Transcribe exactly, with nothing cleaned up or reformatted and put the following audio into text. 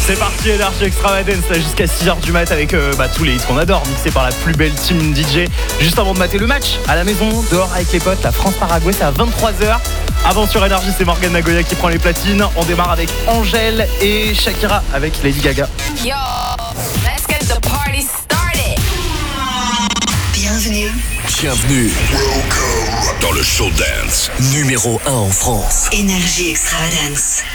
C'est parti, Énergie Extravagance là jusqu'à six heures du mat avec euh, bah, tous les hits qu'on adore, mixés par la plus belle team D J. Juste avant de mater le match, à la maison, dehors avec les potes, la France-Paraguay, c'est à vingt-trois heures. Avant sur Énergie, c'est Morgane Nagoya qui prend les platines. On démarre avec Angèle et Shakira avec Lady Gaga. Yo, let's get the party started. Bienvenue. Bienvenue dans le show dance numéro un en France. Énergie Extravagance.